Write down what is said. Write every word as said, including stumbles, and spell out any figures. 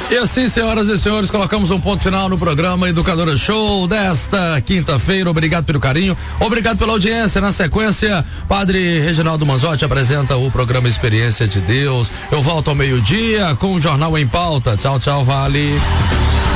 E assim, senhoras e senhores, colocamos um ponto final no programa Educadora Show desta quinta-feira. Obrigado pelo carinho, obrigado pela audiência. Na sequência, Padre Reginaldo Manzotti apresenta o programa Experiência de Deus. Eu volto ao meio-dia com o Jornal em Pauta. Tchau, tchau, Vale.